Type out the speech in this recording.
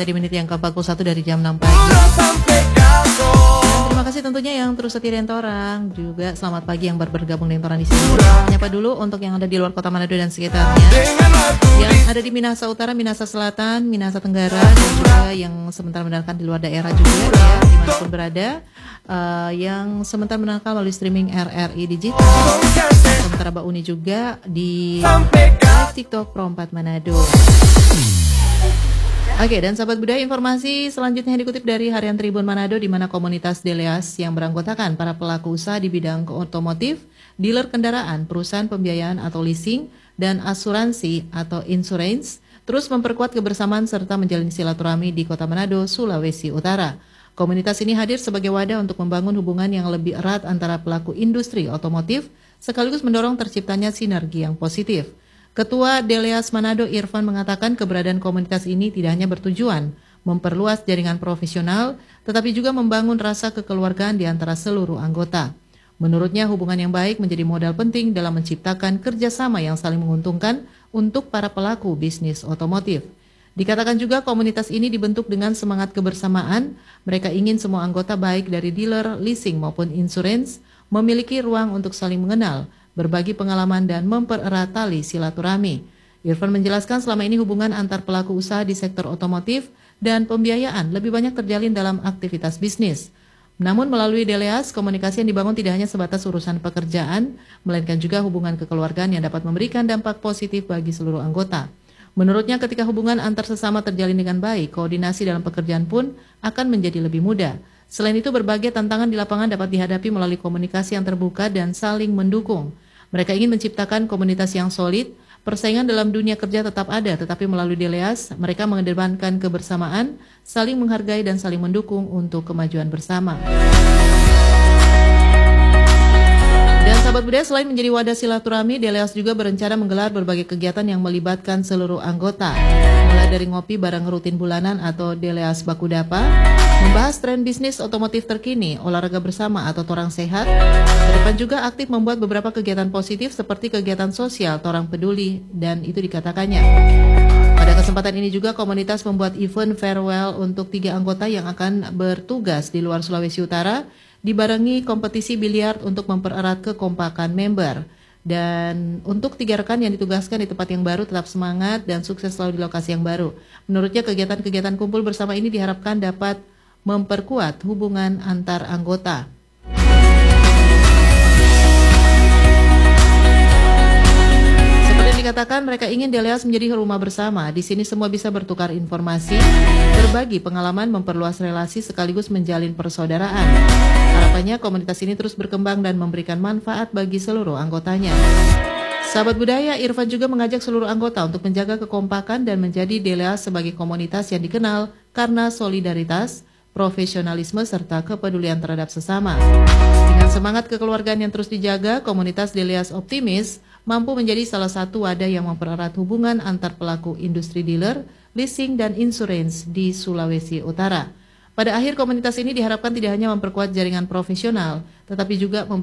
kita di menit yang ke-41 dari jam 6 pagi. Terima kasih tentunya yang terus setia dengan Torang. Juga selamat pagi yang baru bergabung dengan Torang di sini. Nyapa dulu untuk yang ada di luar kota Manado dan sekitarnya. Yang ada di Minahasa Utara, Minahasa Selatan, Minahasa Tenggara, dan juga yang sebentar mendengarkan di luar daerah juga ya, dimanapun berada. Yang sebentar mendengarkan melalui streaming RRI Digital. Sementara Mbak Uni juga di live TikTok Pro 4 Manado. Oke, dan sahabat budaya, informasi selanjutnya dikutip dari Harian Tribun Manado, di mana komunitas Deleas yang beranggotakan para pelaku usaha di bidang otomotif, dealer kendaraan, perusahaan pembiayaan atau leasing, dan asuransi atau insurance, terus memperkuat kebersamaan serta menjalin silaturahmi di Kota Manado, Sulawesi Utara. Komunitas ini hadir sebagai wadah untuk membangun hubungan yang lebih erat antara pelaku industri otomotif, sekaligus mendorong terciptanya sinergi yang positif. Ketua Deleas Manado Irfan mengatakan keberadaan komunitas ini tidak hanya bertujuan memperluas jaringan profesional, tetapi juga membangun rasa kekeluargaan di antara seluruh anggota. Menurutnya hubungan yang baik menjadi modal penting dalam menciptakan kerjasama yang saling menguntungkan untuk para pelaku bisnis otomotif. Dikatakan juga komunitas ini dibentuk dengan semangat kebersamaan. Mereka ingin semua anggota baik dari dealer, leasing maupun insurance memiliki ruang untuk saling mengenal, berbagi pengalaman dan mempererat tali silaturahmi. Irfan menjelaskan selama ini hubungan antar pelaku usaha di sektor otomotif dan pembiayaan lebih banyak terjalin dalam aktivitas bisnis. Namun melalui Deleas, komunikasi yang dibangun tidak hanya sebatas urusan pekerjaan, melainkan juga hubungan kekeluargaan yang dapat memberikan dampak positif bagi seluruh anggota. Menurutnya ketika hubungan antar sesama terjalin dengan baik, koordinasi dalam pekerjaan pun akan menjadi lebih mudah. Selain itu, berbagai tantangan di lapangan dapat dihadapi melalui komunikasi yang terbuka dan saling mendukung. Mereka ingin menciptakan komunitas yang solid, persaingan dalam dunia kerja tetap ada, tetapi melalui Deleas, mereka mengedepankan kebersamaan, saling menghargai dan saling mendukung untuk kemajuan bersama. Dan sahabat budaya, selain menjadi wadah silaturahmi, Deleas juga berencana menggelar berbagai kegiatan yang melibatkan seluruh anggota. Mulai dari ngopi bareng rutin bulanan atau Deleas Bakudapa, membahas tren bisnis otomotif terkini, olahraga bersama atau Torang Sehat. Kedepan juga aktif membuat beberapa kegiatan positif seperti kegiatan sosial Torang Peduli, dan itu dikatakannya. Pada kesempatan ini juga komunitas membuat event farewell untuk 3 anggota yang akan bertugas di luar Sulawesi Utara, dibarengi kompetisi biliar untuk mempererat kekompakan member. Dan untuk 3 rekan yang ditugaskan di tempat yang baru tetap semangat dan sukses selalu di lokasi yang baru. Menurutnya kegiatan-kegiatan kumpul bersama ini diharapkan dapat memperkuat hubungan antar anggota. Dikatakan mereka ingin Deleas menjadi rumah bersama. Di sini semua bisa bertukar informasi, berbagi pengalaman, memperluas relasi sekaligus menjalin persaudaraan. Harapannya komunitas ini terus berkembang dan memberikan manfaat bagi seluruh anggotanya. Sahabat budaya, Irfan juga mengajak seluruh anggota untuk menjaga kekompakan dan menjadi Deleas sebagai komunitas yang dikenal karena solidaritas, profesionalisme serta kepedulian terhadap sesama. Dengan semangat kekeluargaan yang terus dijaga, komunitas Deleas optimis mampu menjadi salah satu wadah yang mempererat hubungan antar pelaku industri dealer, leasing, dan insurance di Sulawesi Utara. Pada akhir, komunitas ini diharapkan tidak hanya memperkuat jaringan profesional, tetapi juga